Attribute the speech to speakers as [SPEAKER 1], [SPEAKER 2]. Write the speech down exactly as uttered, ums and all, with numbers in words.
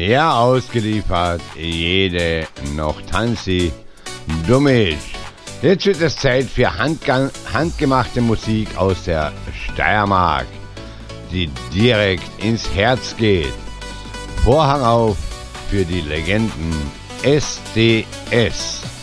[SPEAKER 1] Ja, ausgeliefert, jede noch Tanzi, Dummisch. Jetzt wird es Zeit für handga- handgemachte Musik aus der Steiermark, die direkt ins Herz geht. Vorhang auf für die Legenden S D S.